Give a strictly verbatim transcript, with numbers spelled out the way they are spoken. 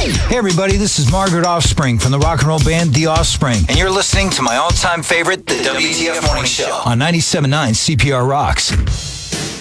Hey everybody, this is Margaret Offspring from the rock and roll band The Offspring, and you're listening to my all-time favorite, The W T F Morning Show on ninety-seven point nine C P R Rocks.